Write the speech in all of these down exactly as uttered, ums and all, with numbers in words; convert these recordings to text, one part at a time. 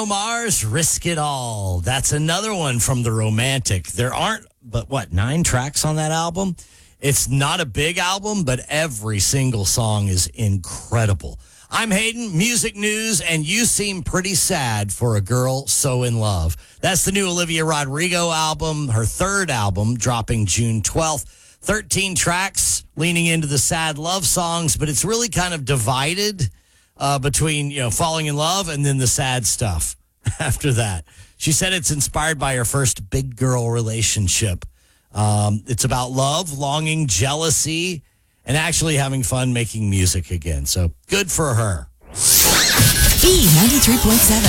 Bruno Mars, Risk It All. That's another one from The Romantic. There aren't, but what, nine tracks on that album? It's not a big album, but every single song is incredible. I'm Hayden, music news, and you seem pretty sad for a girl so in love. That's the new Olivia Rodrigo album, her third album, dropping June twelfth. thirteen tracks, leaning into the sad love songs, but it's really kind of divided uh, between, you know, falling in love and then the sad stuff after that. She said it's inspired by her first big girl relationship. Um, it's about love, longing, jealousy, and actually having fun making music again. So good for her. B ninety-three point seven.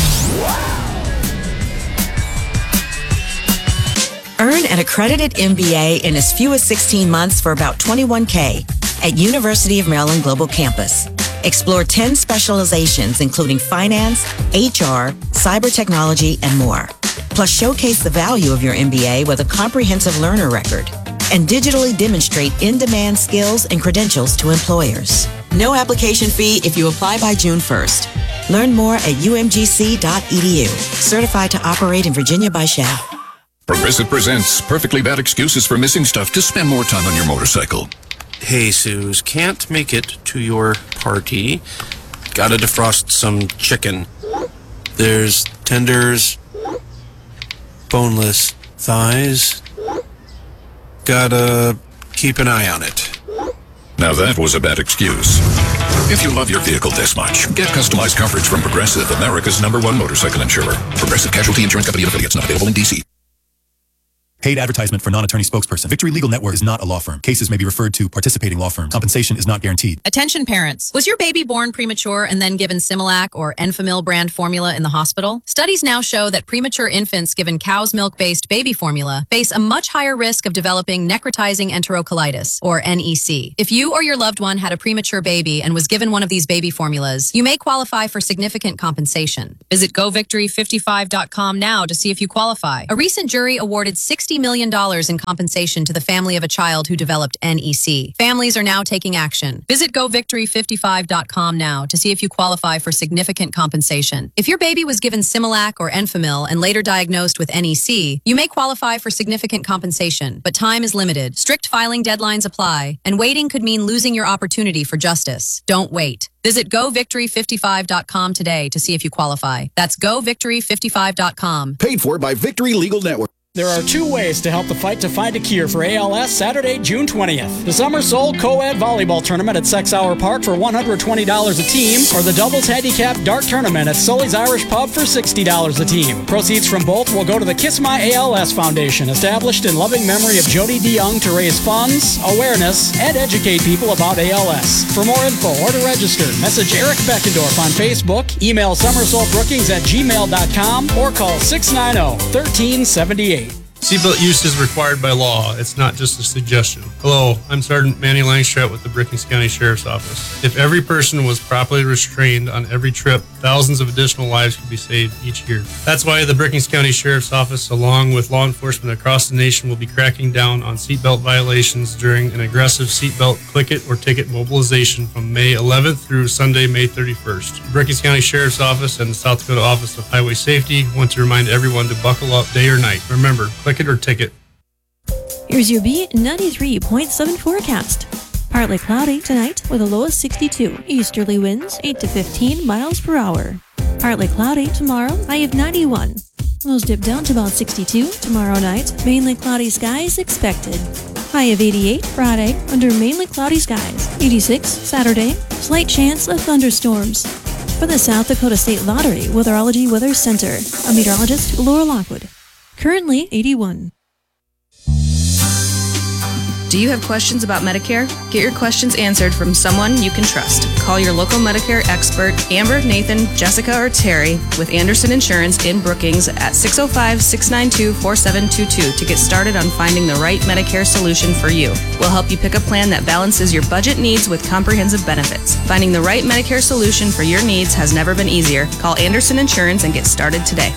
Earn an accredited M B A in as few as sixteen months for about twenty-one thousand dollars at University of Maryland Global Campus. Explore ten specializations, including finance, H R, cyber technology, and more. Plus, showcase the value of your M B A with a comprehensive learner record and digitally demonstrate in-demand skills and credentials to employers. No application fee if you apply by June first. Learn more at u m g c dot e d u. Certified to operate in Virginia by S H A. Progressive presents perfectly bad excuses for missing stuff to spend more time on your motorcycle. Hey, Suze, can't make it to your party. Gotta defrost some chicken. There's tenders, boneless thighs. Gotta keep an eye on it. Now that was a bad excuse. If you love your vehicle this much, get customized coverage from Progressive, America's number one motorcycle insurer. Progressive Casualty Insurance Company and affiliates, not available in D C. Paid advertisement for non-attorney spokesperson. Victory Legal Network is not a law firm. Cases may be referred to participating law firms. Compensation is not guaranteed. Attention parents. Was your baby born premature and then given Similac or Enfamil brand formula in the hospital? Studies now show that premature infants given cow's milk-based baby formula face a much higher risk of developing necrotizing enterocolitis, or N E C. If you or your loved one had a premature baby and was given one of these baby formulas, you may qualify for significant compensation. Visit go victory fifty-five dot com now to see if you qualify. A recent jury awarded sixty million dollars in compensation to the family of a child who developed N E C. Families are now taking action. Visit go victory fifty-five dot com now to see if you qualify for significant compensation. If your baby was given Similac or Enfamil and later diagnosed with N E C, you may qualify for significant compensation, but time is limited. Strict filing deadlines apply, and waiting could mean losing your opportunity for justice. Don't wait. Visit go victory fifty-five dot com today to see if you qualify. That's go victory fifty-five dot com. Paid for by Victory Legal Network. There are two ways to help the fight to find a cure for A L S Saturday, June twentieth. The Summer Soul Co-Ed Volleyball Tournament at Sex Hour Park for one hundred twenty dollars a team, or the Doubles Handicap Dart Tournament at Sully's Irish Pub for sixty dollars a team. Proceeds from both will go to the Kiss My A L S Foundation, established in loving memory of Jody DeYoung to raise funds, awareness, and educate people about A L S. For more info or to register, message Eric Beckendorf on Facebook, email summersoulbrookings at gmail dot com, or call six nine zero, one three seven eight. Seatbelt use is required by law. It's not just a suggestion. Hello, I'm Sergeant Manny Langstrat with the Brookings County Sheriff's Office. If every person was properly restrained on every trip, thousands of additional lives could be saved each year. That's why the Brookings County Sheriff's Office, along with law enforcement across the nation, will be cracking down on seatbelt violations during an aggressive seatbelt click it or ticket mobilization from May eleventh through Sunday, May thirty-first. The Brookings County Sheriff's Office and the South Dakota Office of Highway Safety want to remind everyone to buckle up day or night. Remember, click it or ticket. Here's your B ninety-three point seven forecast. Partly cloudy tonight with a low of sixty-two. Easterly winds eight to fifteen miles per hour. Partly cloudy tomorrow, high of ninety-one. Lows dip down to about sixty-two tomorrow night. Mainly cloudy skies expected. High of eighty-eight Friday under mainly cloudy skies. eighty-six Saturday, slight chance of thunderstorms. For the South Dakota State Lottery Weatherology Weather Center, I'm meteorologist Laura Lockwood. Currently eighty-one. Do you have questions about Medicare? Get your questions answered from someone you can trust. Call your local Medicare expert, Amber, Nathan, Jessica, or Terry with Anderson Insurance in Brookings at six oh five, six nine two, four seven two two to get started on finding the right Medicare solution for you. We'll help you pick a plan that balances your budget needs with comprehensive benefits. Finding the right Medicare solution for your needs has never been easier. Call Anderson Insurance and get started today.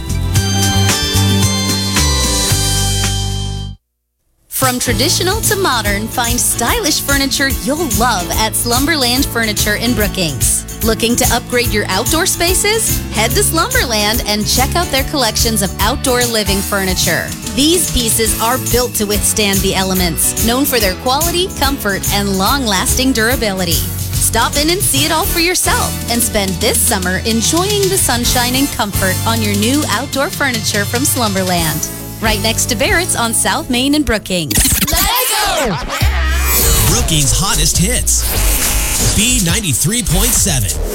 From traditional to modern, find stylish furniture you'll love at Slumberland Furniture in Brookings. Looking to upgrade your outdoor spaces? Head to Slumberland and check out their collections of outdoor living furniture. These pieces are built to withstand the elements, known for their quality, comfort, and long-lasting durability. Stop in and see it all for yourself and spend this summer enjoying the sunshine and comfort on your new outdoor furniture from Slumberland. Right next to Barrett's on South Main and Brookings. Let's go! Brookings' hottest hits. B ninety-three point seven.